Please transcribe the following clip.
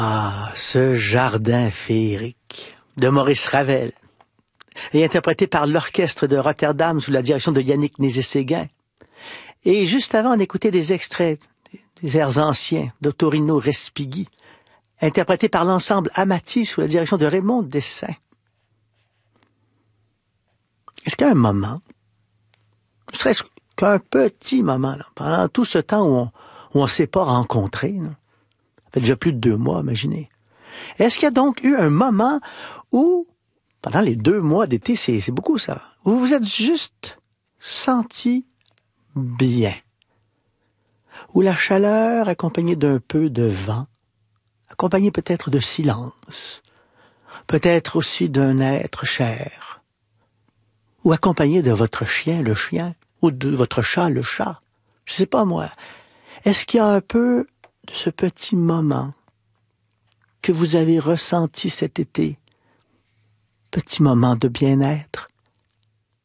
Ah, ce jardin féerique de Maurice Ravel est interprété par l'orchestre de Rotterdam sous la direction de Yannick Nézet-Séguin. Et juste avant, on écoutait des extraits des airs anciens d'Ottorino Respighi, interprétés par l'ensemble Amati sous la direction de Raymond Dessin. Est-ce qu'à un moment, ne serait-ce qu'un petit moment, là, pendant tout ce temps où on ne s'est pas rencontrés, là, ça fait déjà plus de 2 mois, imaginez. Est-ce qu'il y a donc eu un moment où, pendant les 2 mois d'été, c'est beaucoup ça, où vous vous êtes juste senti bien, où la chaleur accompagnée d'un peu de vent, accompagnée peut-être de silence, peut-être aussi d'un être cher, ou accompagnée de votre chien, le chien, ou de votre chat, le chat, je sais pas moi. Est-ce qu'il y a un peu de ce petit moment que vous avez ressenti cet été? Petit moment de bien-être?